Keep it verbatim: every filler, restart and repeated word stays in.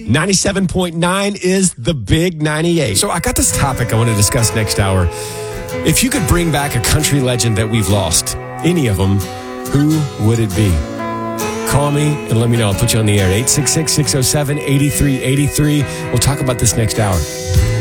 ninety-seven point nine is the big ninety-eight. So I got this topic I want to discuss next hour. If you could bring back a country legend that we've lost, any of them, who would it be? Call me and let me know. I'll put you on the air. eight six six, six oh seven, eight three eight three. We'll talk about this next hour.